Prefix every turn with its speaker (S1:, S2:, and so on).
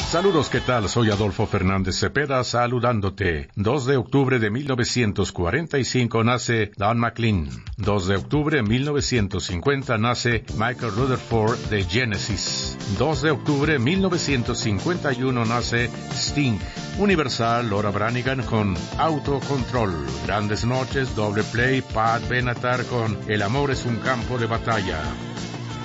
S1: Saludos, ¿qué tal? Soy Adolfo Fernández Cepeda saludándote. 2 de octubre de 1945 nace Don McLean. 2 de octubre de 1950 nace Michael Rutherford de Genesis. 2 de octubre de 1951 nace Sting. Universal, Laura Branigan con Autocontrol. Grandes noches, Doble Play, Pat Benatar con El amor es un campo de batalla.